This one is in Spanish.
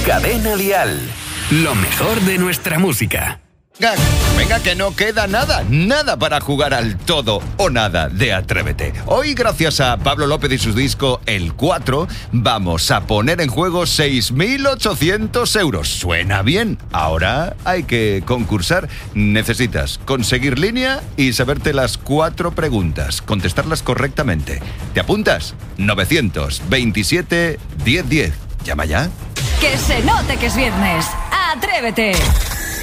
Cadena Dial. Lo mejor de nuestra música. Venga, que no queda nada para jugar al todo o nada de Atrévete. Hoy, gracias a Pablo López y su disco El 4, vamos a poner en juego 6.800 euros. ¿Suena bien? Ahora hay que concursar. Necesitas conseguir línea y saberte las 4 preguntas, contestarlas correctamente. ¿Te apuntas? 927 1010. Llama ya. Que se note que es viernes. ¡Atrévete!